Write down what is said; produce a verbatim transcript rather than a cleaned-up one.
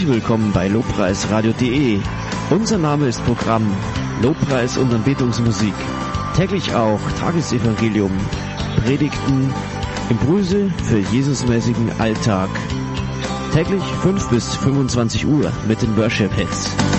willkommen bei lobpreisradio punkt de. Unser Name ist Programm Lobpreis und Anbetungsmusik. Täglich auch Tagesevangelium, Predigten, Impulse für Jesusmäßigen Alltag. Täglich fünf bis fünfundzwanzig Uhr mit den Worship Hits.